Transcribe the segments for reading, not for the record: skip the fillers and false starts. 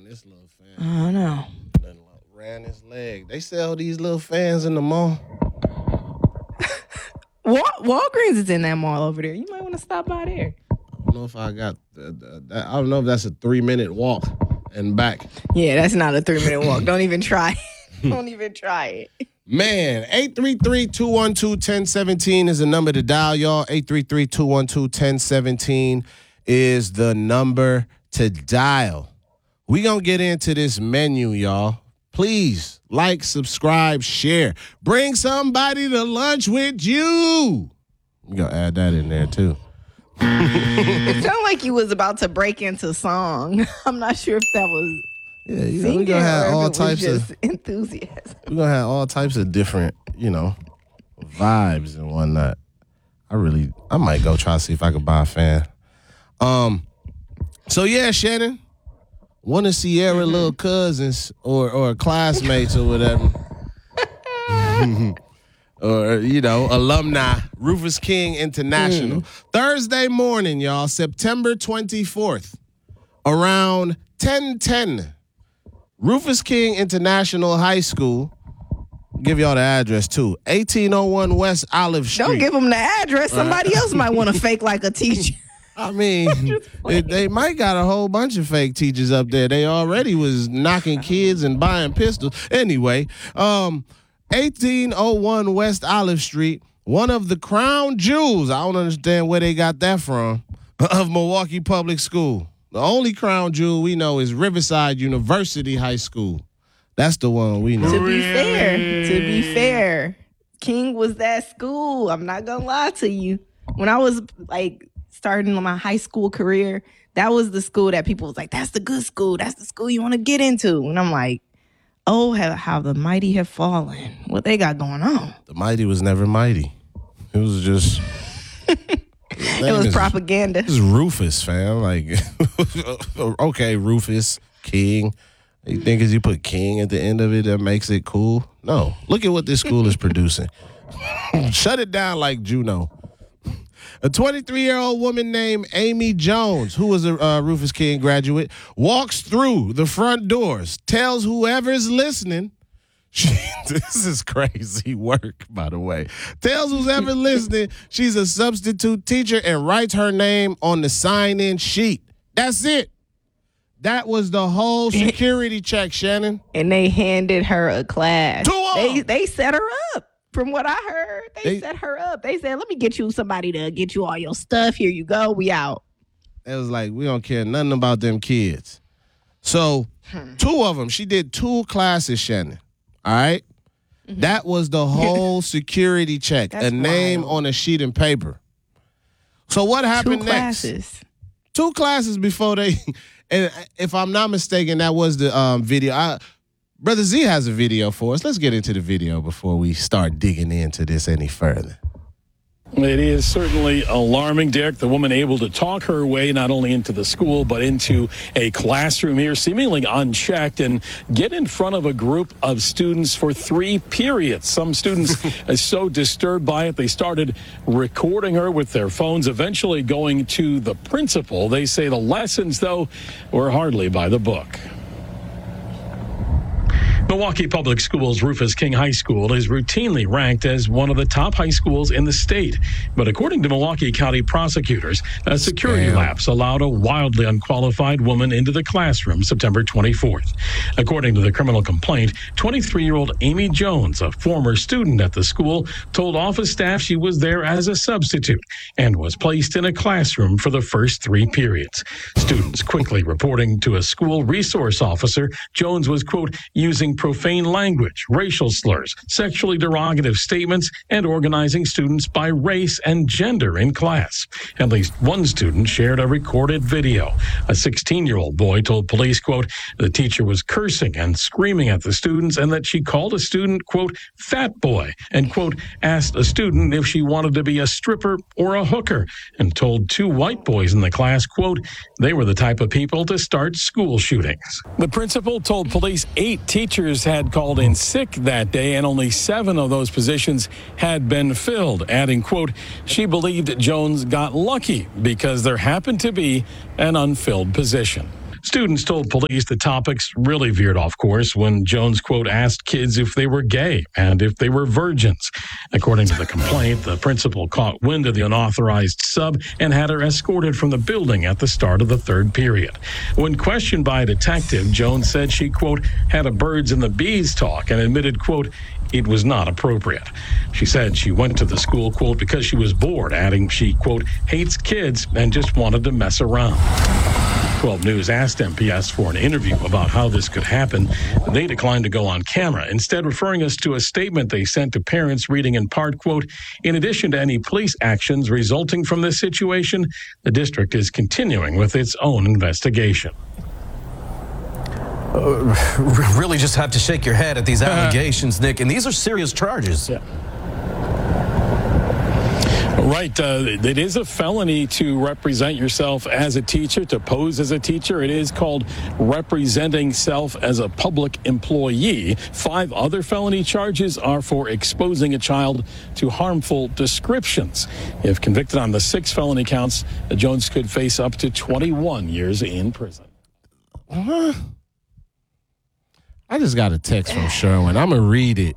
this little fan. I don't know. Ran his leg. They sell these little fans in the mall. Walgreens is in that mall over there. You might want to stop by there. I don't know if I got. I don't know if that's a 3-minute walk and back. Yeah, that's not a 3-minute walk. Don't even try. Don't even try it. Man, 833-212-1017 is the number to dial, y'all. 833-212-1017 is the number to dial. We gonna get into this menu, y'all. Please like, subscribe, share. Bring somebody to lunch with you. We gonna add that in there too. It sounded like you was about to break into song. I'm not sure if that was we gonna have all types of enthusiasm. We're gonna have all types of different, vibes and whatnot. I might go try to see if I can buy a fan. So yeah, Shannon. One of Sierra little cousins or classmates or whatever. Or, alumni, Rufus King International. Thursday morning, y'all, September 24th, around 10:10, Rufus King International High School. Give y'all the address, too. 1801 West Olive Street. Don't give them the address. Somebody else might want to fake like a teacher. I mean, they might got a whole bunch of fake teachers up there. They already was knocking kids and buying pistols. Anyway, 1801 West Olive Street, one of the crown jewels, I don't understand where they got that from, of Milwaukee Public School. The only crown jewel we know is Riverside University High School. That's the one we know. To be fair, King was that school. I'm not going to lie to you. When I was starting my high school career, that was the school that people was like, that's the good school. That's the school you want to get into. And I'm like, oh, how the mighty have fallen. What they got going on? The mighty was never mighty. It was just... it was propaganda. This is Rufus, fam. Okay, Rufus, King. You think as you put King at the end of it, that makes it cool? No. Look at what this school is producing. Shut it down like Juno. A 23-year-old woman named Amy Jones, who was a Rufus King graduate, walks through the front doors, tells whoever's listening, this is crazy work, by the way, tells who's ever listening she's a substitute teacher and writes her name on the sign-in sheet. That's it. That was the whole security check, Shannon. And they handed her a class. They set her up. From what I heard, they set her up. They said, let me get you somebody to get you all your stuff. Here you go. We out. It was like, we don't care nothing about them kids. So, two of them, she did 2 classes, Shannon. All right? Mm-hmm. That was the whole security check. That's a name on a sheet of paper. So what happened next? 2 classes before they, and if I'm not mistaken, that was the video. Brother Z has a video for us. Let's get into the video before we start digging into this any further. It is certainly alarming, Derek. The woman able to talk her way not only into the school, but into a classroom here, seemingly unchecked, and get in front of a group of students for 3 periods. Some students are so disturbed by it, they started recording her with their phones, eventually going to the principal. They say the lessons, though, were hardly by the book. Milwaukee Public Schools Rufus King High School is routinely ranked as one of the top high schools in the state. But according to Milwaukee County prosecutors, a security lapse allowed a wildly unqualified woman into the classroom September 24th. According to the criminal complaint, 23-year-old Amy Jones, a former student at the school, told office staff she was there as a substitute and was placed in a classroom for the first 3 periods. Students quickly reporting to a school resource officer, Jones was, quote, using profane language, racial slurs, sexually derogative statements, and organizing students by race and gender in class. At least one student shared a recorded video. A 16-year-old boy told police, quote, the teacher was cursing and screaming at the students and that she called a student, quote, fat boy, and, quote, asked a student if she wanted to be a stripper or a hooker, and told 2 white boys in the class, quote, they were the type of people to start school shootings. The principal told police 8 teachers had called in sick that day, and only 7 of those positions had been filled, adding, quote, she believed Jones got lucky because there happened to be an unfilled position. Students told police the topics really veered off course when Jones, quote, asked kids if they were gay and if they were virgins. According to the complaint, the principal caught wind of the unauthorized sub and had her escorted from the building at the start of the third period. When questioned by a detective, Jones said she, quote, had a birds and the bees talk and admitted, quote, it was not appropriate. She said she went to the school, quote, because she was bored, adding she, quote, hates kids and just wanted to mess around. 12 News asked MPS for an interview about how this could happen. They declined to go on camera, instead referring us to a statement they sent to parents reading in part, quote, in addition to any police actions resulting from this situation, the district is continuing with its own investigation. Really just have to shake your head at these allegations, Nick, and these are serious charges. Yeah. Right. It is a felony to represent yourself as a teacher, to pose as a teacher. It is called representing self as a public employee. 5 other felony charges are for exposing a child to harmful descriptions. If convicted on the 6 felony counts, Jones could face up to 21 years in prison. I just got a text from Sherwin. I'm going to read it.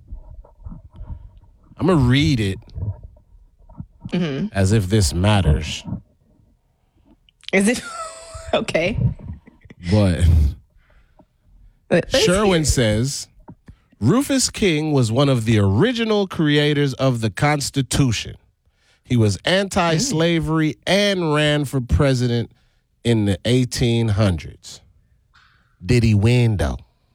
As if this matters. Is it? Okay. But Sherwin says, Rufus King was one of the original creators of the Constitution. He was anti-slavery and ran for president in the 1800s. Did he win, though?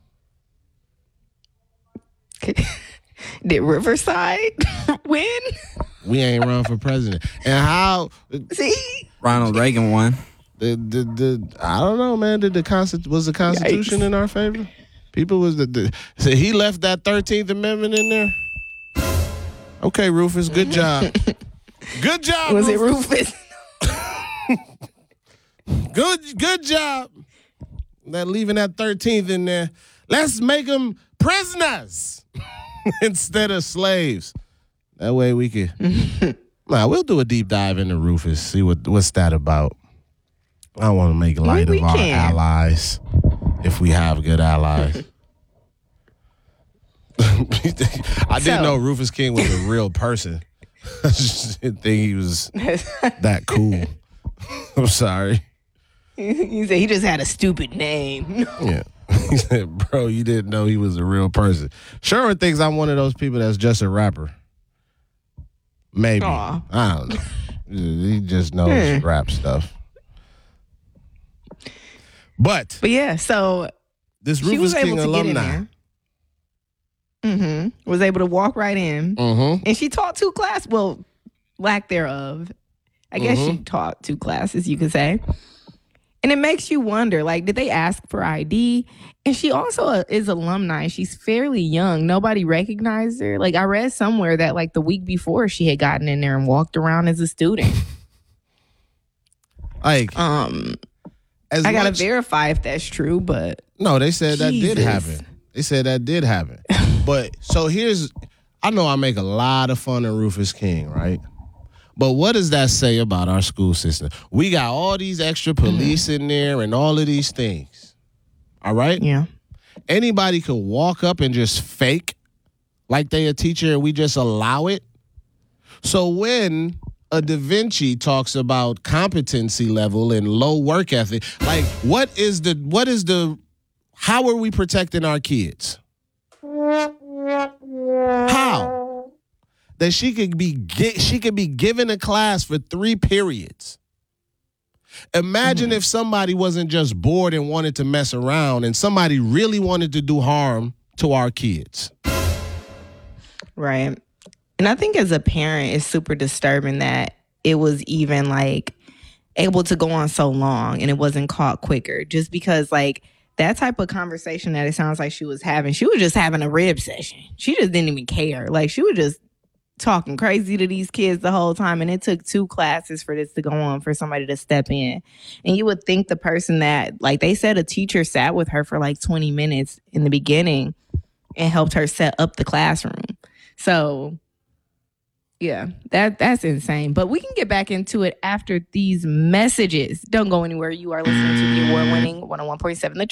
Did Riverside win? We ain't run for president. And how? See? Ronald Reagan won. I don't know, man. Was the Constitution in our favor? People was so he left that 13th Amendment in there. Okay, Rufus, good job. Good job. Was it Rufus? Good job. That leaving that 13th in there. Let's make them prisoners instead of slaves. That way we could. We'll do a deep dive into Rufus. See what's that about. I want to make light of our allies, if we have good allies. I didn't know Rufus King was a real person. I just didn't think he was that cool. I'm sorry. You said he just had a stupid name. Yeah. He said, bro, you didn't know he was a real person. Sherwin thinks I'm one of those people that's just a rapper. Maybe. Aww. I don't know. He just knows rap stuff. But yeah, so this Rufus King alumni was able to walk right in. Mm-hmm. And she taught 2 classes. Well, lack thereof. I guess she taught 2 classes, you could say. And it makes you wonder, like, did they ask for ID? And she also is alumni. She's fairly young. Nobody recognized her. Like, I read somewhere that, like, the week before she had gotten in there and walked around as a student. Like, I gotta verify if that's true, but no, they said that did Jesus. happen. They said that did happen. But so I know I make a lot of fun of Rufus King, right? But what does that say about our school system? We got all these extra police in there and all of these things. All right? yeah. Anybody could walk up and just fake like they a teacher and we just allow it. So when a Da Vinci talks about competency level and low work ethic, like how are we protecting our kids? How? That she could be given a class for 3 periods. Imagine if somebody wasn't just bored and wanted to mess around and somebody really wanted to do harm to our kids. Right. And I think as a parent, it's super disturbing that it was even like able to go on so long and it wasn't caught quicker, just because like that type of conversation that it sounds like she was just having a rib session. She just didn't even care. Like she was just talking crazy to these kids the whole time. And it took 2 classes for this to go on, for somebody to step in. And you would think the person that, like they said, a teacher sat with her for like 20 minutes in the beginning and helped her set up the classroom. So Yeah, that's insane. But we can get back into it after these messages. Don't go anywhere. You are listening to the award-winning 101.7 The